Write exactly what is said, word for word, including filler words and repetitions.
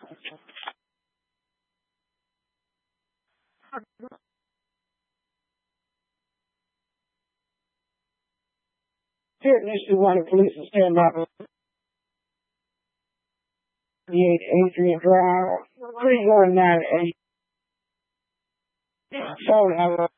Here, this is one of the police is stand up. thirty-eight Adrian Drive. Please go to nine eight. So,